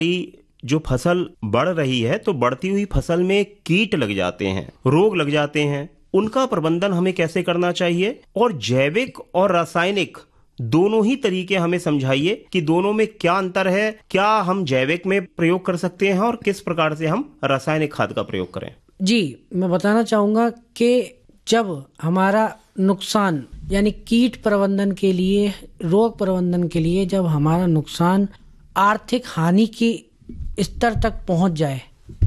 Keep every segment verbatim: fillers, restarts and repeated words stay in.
जो फसल बढ़ रही है तो बढ़ती हुई फसल में कीट लग जाते हैं, रोग लग जाते हैं, उनका प्रबंधन हमें कैसे करना चाहिए, और जैविक और रासायनिक दोनों ही तरीके हमें समझाइए कि दोनों में क्या अंतर है, क्या हम जैविक में प्रयोग कर सकते हैं और किस प्रकार से हम रासायनिक खाद का प्रयोग करें। जी, मैं बताना चाहूँगा कि जब हमारा नुकसान यानी कीट प्रबंधन के लिए, रोग प्रबंधन के लिए जब हमारा नुकसान आर्थिक हानि की स्तर तक पहुंच जाए,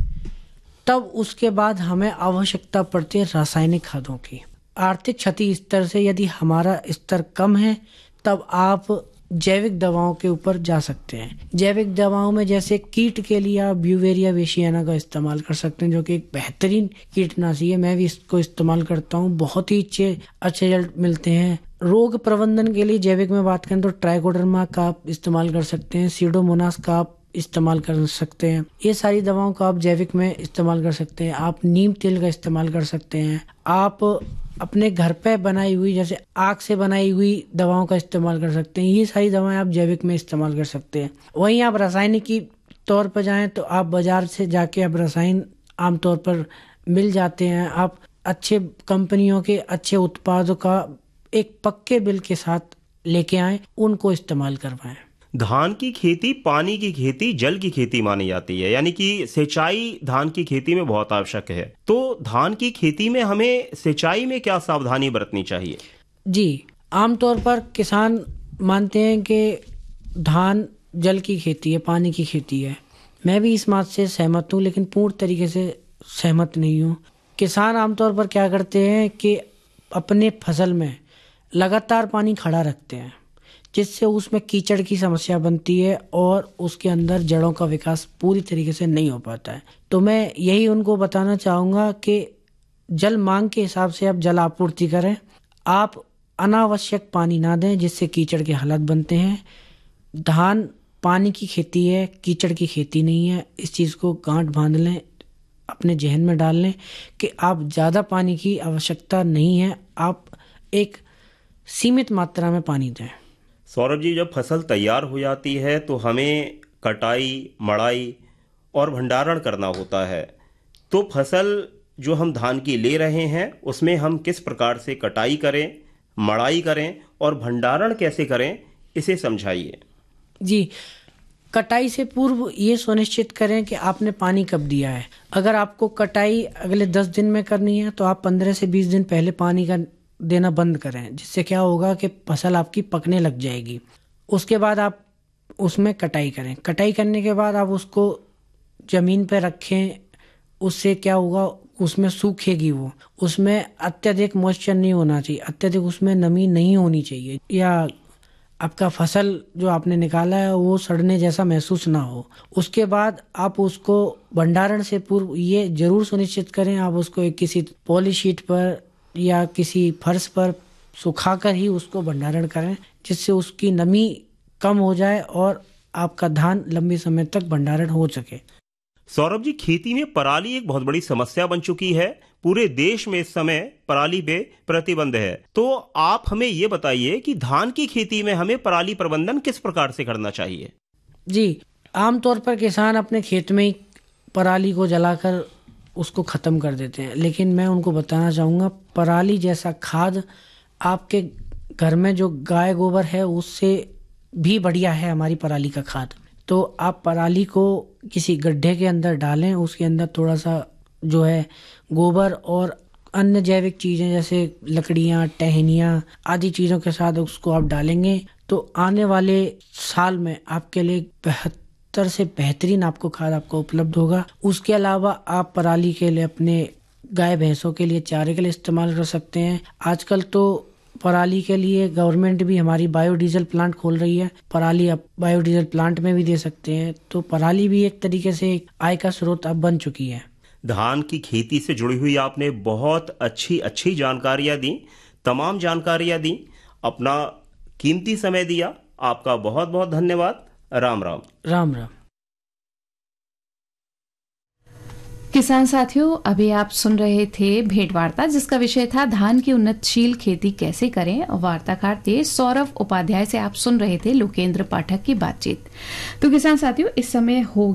तब उसके बाद हमें आवश्यकता पड़ती है रासायनिक खादों की। आर्थिक क्षति स्तर से यदि हमारा स्तर कम है तब आप जैविक दवाओं के ऊपर जा सकते हैं। जैविक दवाओं में जैसे कीट के लिए आप ब्यूवेरिया बेसियाना का इस्तेमाल कर सकते हैं, जो कि एक बेहतरीन कीटनाशी है। मैं भी इसको इस्तेमाल करता हूँ, बहुत ही अच्छे अच्छे रिजल्ट मिलते हैं। रोग प्रबंधन के लिए जैविक में बात करें तो ट्राइकोडर्मा का आप इस्तेमाल कर सकते हैं, सीडोमोनास का आप इस्तेमाल कर सकते हैं। ये सारी दवाओं का आप जैविक में इस्तेमाल कर सकते हैं। आप नीम तेल का इस्तेमाल कर सकते हैं। आप अपने घर पे बनाई हुई, जैसे आग से बनाई हुई दवाओं का इस्तेमाल कर सकते हैं। ये सारी दवाएं आप जैविक में इस्तेमाल कर सकते हैं। वहीं आप रासायनिक की तौर पर जाएं तो आप बाजार से जाके आप रसायन आमतौर पर मिल जाते हैं। आप अच्छे कंपनियों के अच्छे उत्पादों का एक पक्के बिल के साथ लेके आएं, उनको इस्तेमाल करवाएं। धान की खेती पानी की खेती, जल की खेती मानी जाती है, यानी कि सिंचाई धान की खेती में बहुत आवश्यक है। तो धान की खेती में हमें सिंचाई में क्या सावधानी बरतनी चाहिए? जी, आमतौर पर किसान मानते हैं कि धान जल की खेती है, पानी की खेती है। मैं भी इस बात से सहमत हूँ, लेकिन पूर्ण तरीके से सहमत नहीं हूँ। किसान आमतौर पर क्या करते हैं कि अपने फसल में लगातार पानी खड़ा रखते हैं, जिससे उसमें कीचड़ की समस्या बनती है और उसके अंदर जड़ों का विकास पूरी तरीके से नहीं हो पाता है। तो मैं यही उनको बताना चाहूँगा कि जल मांग के हिसाब से आप जल आपूर्ति करें। आप अनावश्यक पानी ना दें, जिससे कीचड़ के हालात बनते हैं। धान पानी की खेती है, कीचड़ की खेती नहीं है। इस चीज़ को गांठ बांध लें, अपने जहन में डाल लें कि आप ज़्यादा पानी की आवश्यकता नहीं है। आप एक सीमित मात्रा में पानी दें। सौरभ जी, जब फसल तैयार हो जाती है तो हमें कटाई, मड़ाई और भंडारण करना होता है। तो फसल जो हम धान की ले रहे हैं उसमें हम किस प्रकार से कटाई करें, मड़ाई करें और भंडारण कैसे करें, इसे समझाइए। जी, कटाई से पूर्व ये सुनिश्चित करें कि आपने पानी कब दिया है। अगर आपको कटाई अगले दस दिन में करनी है तो आप पंद्रह से बीस दिन पहले पानी का देना बंद करें, जिससे क्या होगा कि फसल आपकी पकने लग जाएगी। उसके बाद आप उसमें कटाई करें। कटाई करने के बाद आप उसको ज़मीन पर रखें। उससे क्या होगा, उसमें सूखेगी वो। उसमें अत्यधिक मॉइस्चर नहीं होना चाहिए, अत्यधिक उसमें नमी नहीं होनी चाहिए, या आपका फसल जो आपने निकाला है वो सड़ने जैसा महसूस ना हो। उसके बाद आप उसको भंडारण से पूर्व ये जरूर सुनिश्चित करें, आप उसको एक किसी पॉलीशीट पर या किसी फर्श पर सुखाकर ही उसको भंडारण करें, जिससे उसकी नमी कम हो जाए और आपका धान लंबे समय तक भंडारण हो सके। सौरभ जी, खेती में पराली एक बहुत बड़ी समस्या बन चुकी है। पूरे देश में इस समय पराली पे प्रतिबंध है। तो आप हमें ये बताइए कि धान की खेती में हमें पराली प्रबंधन किस प्रकार से करना चाहिए? जी, आमतौर पर किसान अपने खेत में ही पराली को जलाकर उसको ख़त्म कर देते हैं, लेकिन मैं उनको बताना चाहूँगा पराली जैसा खाद आपके घर में जो गाय गोबर है उससे भी बढ़िया है हमारी पराली का खाद। तो आप पराली को किसी गड्ढे के अंदर डालें, उसके अंदर थोड़ा सा जो है गोबर और अन्य जैविक चीज़ें जैसे लकड़ियाँ, टहनियाँ आदि चीज़ों के साथ उसको आप डालेंगे तो आने वाले साल में आपके लिए बेहतर से बेहतरीन आपको खाद आपको उपलब्ध होगा। उसके अलावा आप पराली के लिए अपने गाय भैंसों के लिए चारे के लिए इस्तेमाल कर सकते हैं। आजकल तो पराली के लिए गवर्नमेंट भी हमारी बायोडीजल प्लांट खोल रही है। पराली आप बायोडीजल प्लांट में भी दे सकते हैं। तो पराली भी एक तरीके से आय का स्रोत अब बन चुकी है। धान की खेती से जुड़ी हुई आपने बहुत अच्छी अच्छी जानकारियां दी, तमाम जानकारियां दी, अपना कीमती समय दिया। आपका बहुत बहुत धन्यवाद। राम राम। राम राम। किसान साथियों, अभी आप सुन रहे थे भेंट वार्ता, जिसका विषय था धान की उन्नतशील खेती कैसे करें। वार्ताकार थे सौरभ उपाध्याय से आप सुन रहे थे लोकेंद्र पाठक की बातचीत। तो किसान साथियों, इस समय हो